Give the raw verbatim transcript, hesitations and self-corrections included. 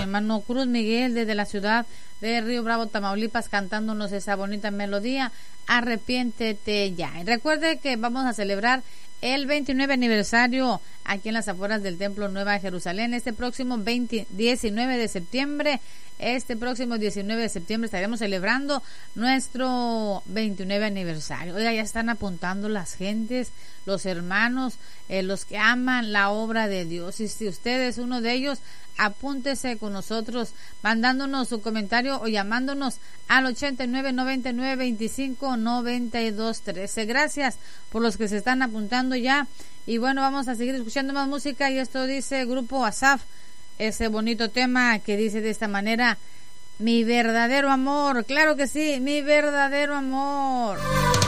hermano Cruz Miguel desde la ciudad de Río Bravo, Tamaulipas, cantándonos esa bonita melodía, Arrepiéntete ya. Y recuerde que vamos a celebrar el veintinueve aniversario aquí en las afueras del Templo Nueva Jerusalén, este próximo veinte, diecinueve de septiembre. Este próximo diecinueve de septiembre estaremos celebrando nuestro veintinueve aniversario. Oiga, ya están apuntando las gentes, los hermanos, eh, los que aman la obra de Dios. Y si usted es uno de ellos, apúntese con nosotros, mandándonos su comentario o llamándonos al ochenta y nueve, noventa y nueve, veinticinco, noventa y dos, trece. Gracias por los que se están apuntando ya. Y bueno, vamos a seguir escuchando más música. Y esto dice Grupo Asaf, ese bonito tema que dice de esta manera: mi verdadero amor. Claro que sí, mi verdadero amor.